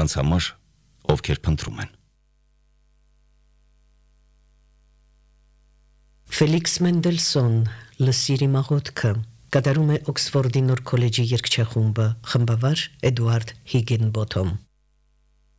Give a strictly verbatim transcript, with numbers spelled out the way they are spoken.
նրանց համար, ովքեր փնտրում են։ Ֆելիքս Մենդելսոն, Լսիրի մաղոթքը, կատարում է Օքսֆորդի Նոր քոլեջի երգչախումբը, խմբավար Էդուարդ Հիգինբոթոմ։